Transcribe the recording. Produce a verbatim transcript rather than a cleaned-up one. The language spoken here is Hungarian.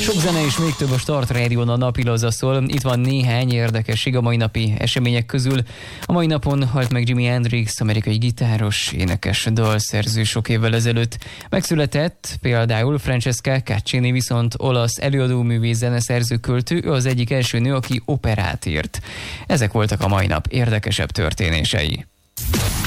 Sok zene és még több a Start Rádión a napilaza szól. Itt van néhány érdekesség a mai napi események közül. A mai napon halt meg Jimi Hendrix, amerikai gitáros, énekes, dalszerző sok évvel ezelőtt. Megszületett például Francesca Caccini, viszont olasz előadóművész, zeneszerző, költő, ő az egyik első nő, aki operát írt. Ezek voltak a mai nap érdekesebb történései.